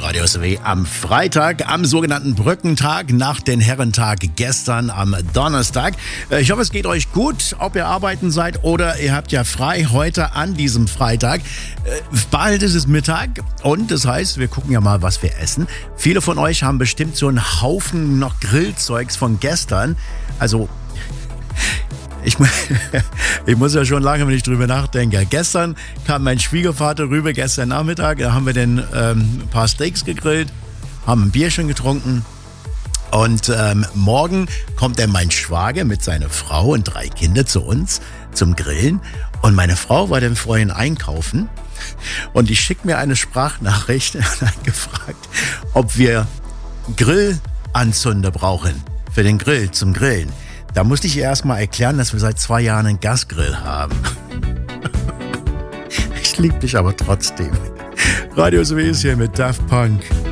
Radio SW am Freitag, am sogenannten Brückentag, nach den Herrentag gestern am Donnerstag. Ich hoffe, es geht euch gut, ob ihr arbeiten seid oder ihr habt ja frei heute an diesem Freitag. Bald ist es Mittag und das heißt, wir gucken ja mal, was wir essen. Viele von euch haben bestimmt so einen Haufen noch Grillzeugs von gestern. Also ich muss ja schon lange, wenn ich drüber nachdenke. Gestern kam mein Schwiegervater rüber, gestern Nachmittag. Da haben wir dann ein paar Steaks gegrillt, haben ein Bierchen getrunken. Und morgen kommt dann mein Schwager mit seiner Frau und 3 Kinder zu uns zum Grillen. Und meine Frau war dann vorhin einkaufen. Und die schickt mir eine Sprachnachricht und hat gefragt, ob wir Grillanzünder brauchen für den Grill, zum Grillen. Da musste ich ihr erstmal erklären, dass wir seit 2 Jahren einen Gasgrill haben. Ich liebe dich aber trotzdem. Radio SW ist hier mit Daft Punk.